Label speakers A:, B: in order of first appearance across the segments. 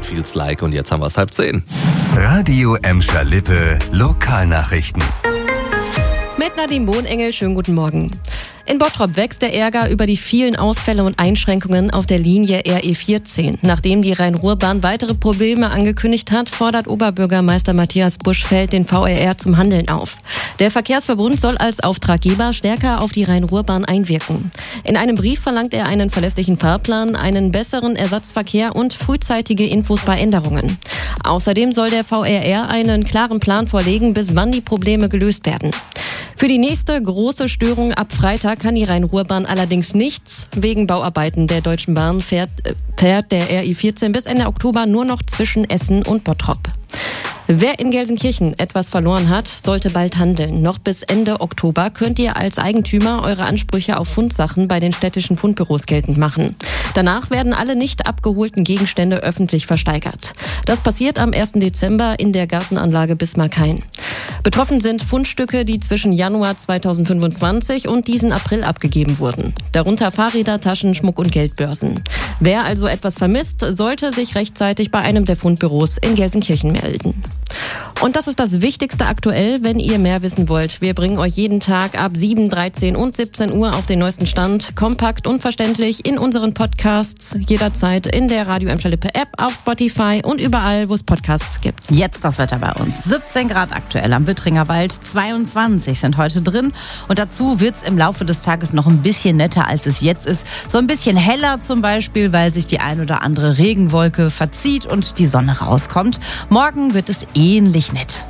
A: It Feels Like. Und jetzt haben wir es 9:30.
B: Radio Emscher Lippe Lokalnachrichten.
C: Mit Nadine Bohnengel, schönen guten Morgen. In Bottrop wächst der Ärger über die vielen Ausfälle und Einschränkungen auf der Linie RE14. Nachdem die Rhein-Ruhr-Bahn weitere Probleme angekündigt hat, fordert Oberbürgermeister Matthias Buschfeld den VRR zum Handeln auf. Der Verkehrsverbund soll als Auftraggeber stärker auf die Rhein-Ruhr-Bahn einwirken. In einem Brief verlangt er einen verlässlichen Fahrplan, einen besseren Ersatzverkehr und frühzeitige Infos bei Änderungen. Außerdem soll der VRR einen klaren Plan vorlegen, bis wann die Probleme gelöst werden. Für die nächste große Störung ab Freitag kann die Rhein-Ruhr-Bahn allerdings nichts. Wegen Bauarbeiten der Deutschen Bahn fährt der RE14 bis Ende Oktober nur noch zwischen Essen und Bottrop. Wer in Gelsenkirchen etwas verloren hat, sollte bald handeln. Noch bis Ende Oktober könnt ihr als Eigentümer eure Ansprüche auf Fundsachen bei den städtischen Fundbüros geltend machen. Danach werden alle nicht abgeholten Gegenstände öffentlich versteigert. Das passiert am 1. Dezember in der Gartenanlage Bismarckhain. Betroffen sind Fundstücke, die zwischen Januar 2025 und diesen April abgegeben wurden. Darunter Fahrräder, Taschen, Schmuck und Geldbörsen. Wer also etwas vermisst, sollte sich rechtzeitig bei einem der Fundbüros in Gelsenkirchen melden. Und das ist das Wichtigste aktuell, wenn ihr mehr wissen wollt. Wir bringen euch jeden Tag ab 7, 13 und 17 Uhr auf den neuesten Stand, kompakt und verständlich in unseren Podcasts, jederzeit in der Radio Emscher Lippe App, auf Spotify und überall, wo es Podcasts gibt.
D: Jetzt das Wetter bei uns. 17 Grad aktuell am Wittringer Wald, 22 sind heute drin. Und dazu wird's im Laufe des Tages noch ein bisschen netter, als es jetzt ist. So ein bisschen heller zum Beispiel, weil sich die ein oder andere Regenwolke verzieht und die Sonne rauskommt. Morgen wird es ähnlich nett.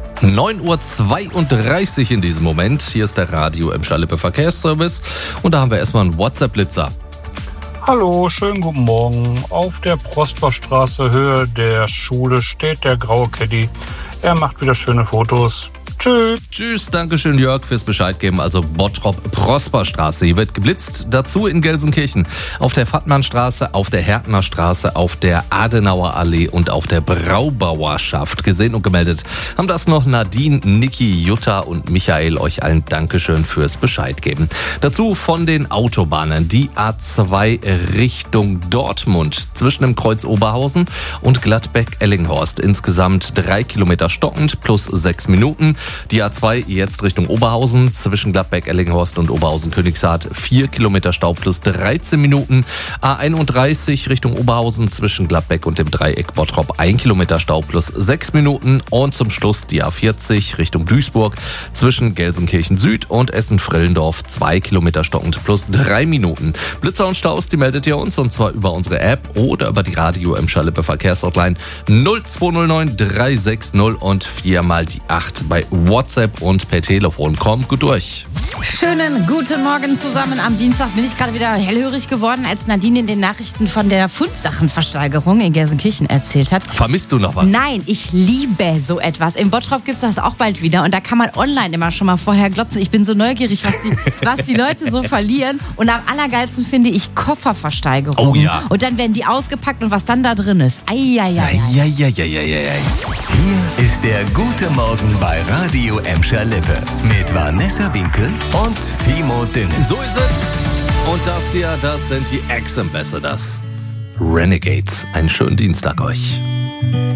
A: 9:32 Uhr in diesem Moment. Hier ist der Radio Emscher Lippe Verkehrsservice. Und da haben wir erstmal einen WhatsApp-Blitzer.
E: Hallo, schönen guten Morgen. Auf der Prosperstraße, Höhe der Schule, steht der graue Caddy. Er macht wieder schöne Fotos. Tschüss.
A: Tschüss, dankeschön Jörg fürs Bescheid geben. Also Bottrop-Prosperstraße. Hier wird geblitzt. Dazu in Gelsenkirchen. Auf der Fattmannstraße, auf der Härtner Straße, auf der Adenauer Allee und auf der Braubauerschaft. Gesehen und gemeldet haben das noch Nadine, Niki, Jutta und Michael. Euch allen Dankeschön fürs Bescheid geben. Dazu von den Autobahnen. Die A2 Richtung Dortmund. Zwischen dem Kreuz Oberhausen und Gladbeck-Ellinghorst. Insgesamt 3 Kilometer stockend plus 6 Minuten. Die A2 jetzt Richtung Oberhausen, zwischen Gladbeck-Ellinghorst und Oberhausen-Königshardt 4 Kilometer Stau plus 13 Minuten. A31 Richtung Oberhausen, zwischen Gladbeck und dem Dreieck Bottrop 1 Kilometer Stau plus 6 Minuten. Und zum Schluss die A40 Richtung Duisburg, zwischen Gelsenkirchen Süd und Essen-Frillendorf 2 Kilometer stockend plus 3 Minuten. Blitzer und Staus, die meldet ihr uns, und zwar über unsere App oder über die Radio Emscher Lippe Verkehrshotline 0209 360 und 4 mal die 8 bei WhatsApp und per Telefon. Kommt gut durch.
D: Schönen guten Morgen zusammen. Am Dienstag bin ich gerade wieder hellhörig geworden, als Nadine in den Nachrichten von der Fundsachenversteigerung in Gelsenkirchen erzählt hat.
A: Vermisst du noch was?
D: Nein, ich liebe so etwas. In Bottrop gibt's das auch bald wieder und da kann man online immer schon mal vorher glotzen. Ich bin so neugierig, was die Leute so verlieren. Und am allergeilsten finde ich Kofferversteigerung.
A: Oh ja.
D: Und dann werden die ausgepackt und was dann da drin ist. Eieiei.
A: Ja.
B: Hier ist der gute Morgen bei Radio Emscher Lippe mit Vanessa Winkel und Timo Dünne.
A: So ist es. Und das hier, das sind die Ex-Ambassadors. Renegades. Einen schönen Dienstag euch.